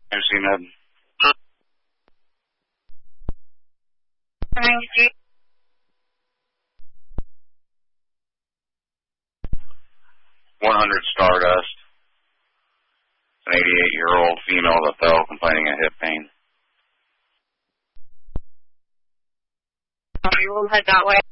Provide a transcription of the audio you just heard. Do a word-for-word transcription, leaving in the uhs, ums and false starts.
I've seen that. one hundred Stardust. An eighty-eight-year-old female that fell complaining of hip pain. We'll head that way.